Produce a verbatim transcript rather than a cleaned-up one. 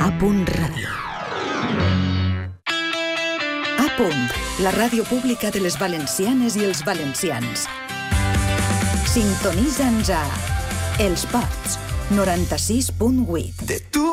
A Punt Ràdio. A Punt, la ràdio pública de les valencianes i els valencians. Sintonitza'ns a Els Ports, noranta-sis punt vuit. De tu